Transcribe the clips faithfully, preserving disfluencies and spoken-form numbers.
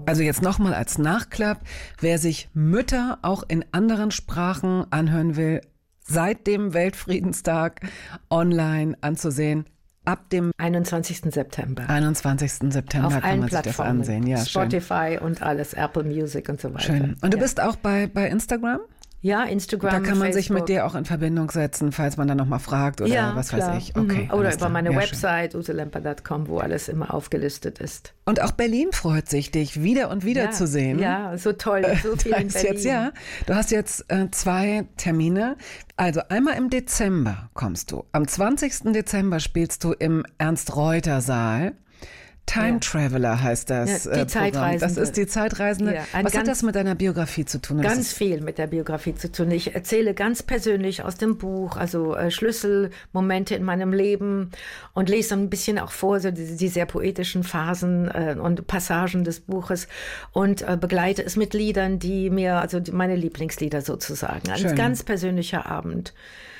Also jetzt nochmal als Nachklapp, wer sich Mütter auch in anderen Sprachen anhören will, seit dem Weltfriedenstag online anzusehen, ab dem einundzwanzigsten September. einundzwanzigsten September Auf kann allen man sich Plattformen, das ansehen. Ja, Spotify schön. und alles, Apple Music und so weiter. Schön. Und du ja. bist auch bei, bei Instagram? Ja, Instagram, Da kann man Facebook. sich mit dir auch in Verbindung setzen, falls man dann nochmal fragt oder ja, was klar. weiß ich. Okay, mhm. Oder über klar. meine ja, Website ute lemper punkt com, wo alles immer aufgelistet ist. Und auch Berlin freut sich, dich wieder und wieder ja. zu sehen. Ja, so toll, so viel in Berlin. Jetzt, ja, du hast jetzt äh, zwei Termine. Also einmal im Dezember kommst du. Am zwanzigsten Dezember spielst du im Ernst-Reuter-Saal. Time Ja. Traveler heißt das Ja, die äh, Programm. Zeitreisende. Das ist die Zeitreisende. Ja, ein Was hat ganz- das mit deiner Biografie zu tun? Das Ganz ist- viel mit der Biografie zu tun. Ich erzähle ganz persönlich aus dem Buch, also äh, Schlüsselmomente in meinem Leben und lese ein bisschen auch vor, so die, die sehr poetischen Phasen äh, und Passagen des Buches und äh, begleite es mit Liedern, die mir, also die, meine Lieblingslieder sozusagen. Ein Schön. ganz persönlicher Abend.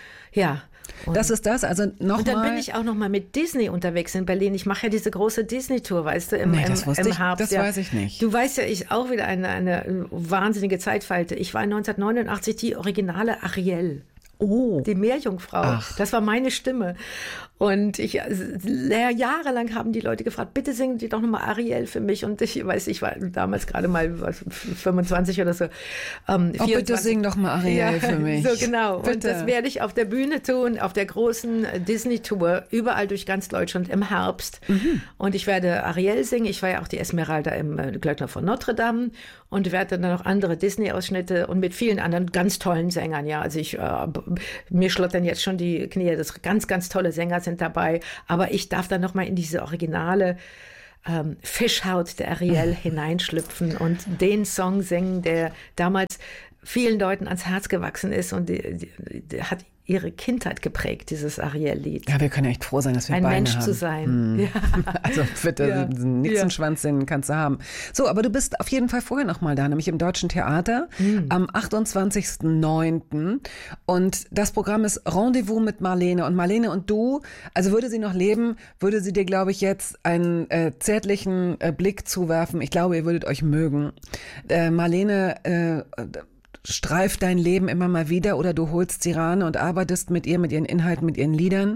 Ja. Und Das ist das, also Und dann bin nochmal. ich auch noch mal mit Disney unterwegs in Berlin. Ich mache ja diese große Disney-Tour, weißt du, im, Nee, im, das wusste im ich- Herbst. das ja. weiß ich nicht. Du weißt ja, ich auch wieder eine, eine wahnsinnige Zeitfalte. Ich war neunzehnhundertneunundachtzig die originale Ariel. Oh, Die Meerjungfrau, Ach. das war meine Stimme. Und ich, also, jahrelang haben die Leute gefragt, bitte singen die doch nochmal Ariel für mich. Und ich weiß, ich war damals gerade mal was, fünfundzwanzig oder so. Ähm, oh bitte sing doch mal Ariel für mich. So genau. Bitte. Und das werde ich auf der Bühne tun, auf der großen Disney-Tour, überall durch ganz Deutschland im Herbst. Mhm. Und ich werde Ariel singen. Ich war ja auch die Esmeralda im äh, Glöckner von Notre Dame und werde dann noch andere Disney-Ausschnitte und mit vielen anderen ganz tollen Sängern. Ja, also ich, äh, mir schlottern jetzt schon die Knie. Das ganz, ganz tolle Sänger sind dabei. Aber ich darf dann noch mal in diese originale ähm, Fischhaut der Ariel hineinschlüpfen und den Song singen, der damals vielen Leuten ans Herz gewachsen ist und die, die, die hat ihre Kindheit geprägt, dieses Ariel-Lied. Ja, wir können echt froh sein, dass wir Ein Beine Mensch haben. zu sein. Hm. Ja. Also bitte, Ja. einen Nixenschwanz, den kannst du haben. So, aber du bist auf jeden Fall vorher noch mal da, nämlich im Deutschen Theater Hm. am achtundzwanzigsten neunten Und das Programm ist Rendezvous mit Marlene. Und Marlene und du, also würde sie noch leben, würde sie dir, glaube ich, jetzt einen äh, zärtlichen äh, Blick zuwerfen. Ich glaube, ihr würdet euch mögen. Äh, Marlene äh, streift dein Leben immer mal wieder oder du holst sie ran und arbeitest mit ihr, mit ihren Inhalten, mit ihren Liedern.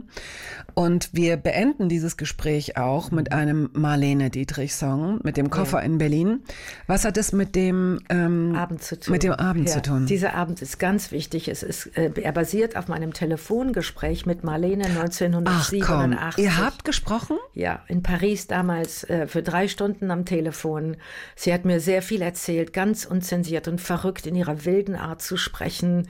Und wir beenden dieses Gespräch auch mit einem Marlene Dietrich-Song, mit dem Koffer ja. in Berlin. Was hat es mit dem ähm, Abend zu tun? Mit dem Abend ja, zu tun? Dieser Abend ist ganz wichtig. Es ist, äh, er basiert auf meinem Telefongespräch mit Marlene neunzehnhundertsiebenundachtzig. Ach komm, ihr habt gesprochen? Ja, in Paris damals äh, für drei Stunden am Telefon. Sie hat mir sehr viel erzählt, ganz unzensiert und verrückt in ihrer wilden Art zu sprechen.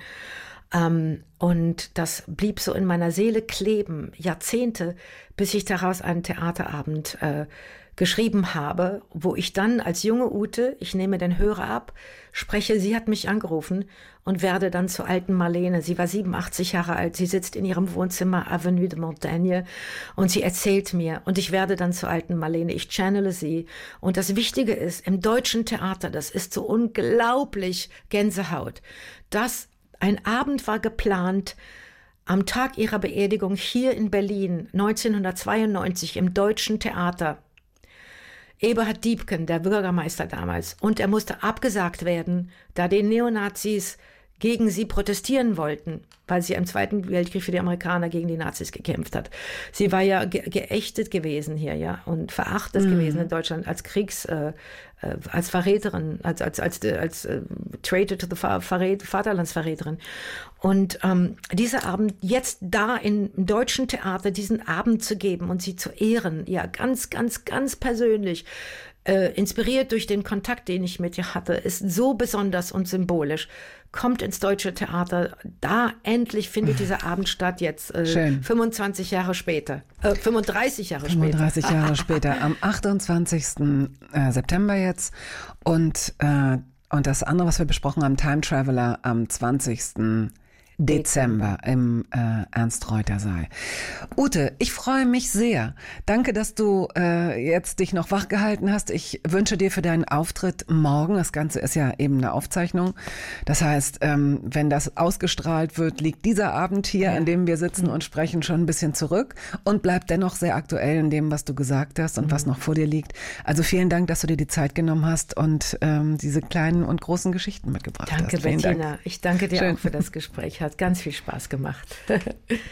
Ähm, und das blieb so in meiner Seele kleben, Jahrzehnte, bis ich daraus einen Theaterabend äh, geschrieben habe, wo ich dann als junge Ute, ich nehme den Hörer ab, spreche, sie hat mich angerufen und werde dann zur alten Marlene. Sie war siebenundachtzig Jahre alt, sie sitzt in ihrem Wohnzimmer, Avenue de Montaigne, und sie erzählt mir und ich werde dann zur alten Marlene, ich channele sie. Und das Wichtige ist, im deutschen Theater, das ist so unglaublich Gänsehaut, dass ein Abend war geplant, am Tag ihrer Beerdigung hier in Berlin, neunzehnhundertzweiundneunzig im Deutschen Theater. Eberhard Diepken, der Bürgermeister damals, und er musste abgesagt werden, da die Neonazis gegen sie protestieren wollten, weil sie im Zweiten Weltkrieg für die Amerikaner gegen die Nazis gekämpft hat. Sie war ja ge- geächtet gewesen hier, ja, und verachtet mhm. gewesen in Deutschland als Kriegs, äh, äh, als Verräterin, als als als als äh, Traitor to the Verrät, Vaterlandsverräterin. Und ähm, dieser Abend jetzt da im Deutschen Theater diesen Abend zu geben und sie zu ehren, ja, ganz, ganz, ganz persönlich. Äh, inspiriert durch den Kontakt, den ich mit ihr hatte, ist so besonders und symbolisch. Kommt ins Deutsche Theater, da endlich findet dieser Abend statt, jetzt äh, fünfundzwanzig Jahre später, äh, fünfunddreißig Jahre fünfunddreißig später. Jahre später, am achtundzwanzigsten September jetzt und, äh, und das andere, was wir besprochen haben, Time Traveler am zwanzigsten Dezember im äh, Ernst-Reuter-Saal. Ute, ich freue mich sehr. Danke, dass du äh, jetzt dich noch wachgehalten hast. Ich wünsche dir für deinen Auftritt morgen, das Ganze ist ja eben eine Aufzeichnung, das heißt, ähm, wenn das ausgestrahlt wird, liegt dieser Abend hier, ja. an dem wir sitzen und sprechen, schon ein bisschen zurück und bleibt dennoch sehr aktuell in dem, was du gesagt hast und mhm. was noch vor dir liegt. Also vielen Dank, dass du dir die Zeit genommen hast und ähm, diese kleinen und großen Geschichten mitgebracht danke, hast. Danke, Bettina. Dank. Ich danke dir Schön. auch für das Gespräch. Hat ganz viel Spaß gemacht.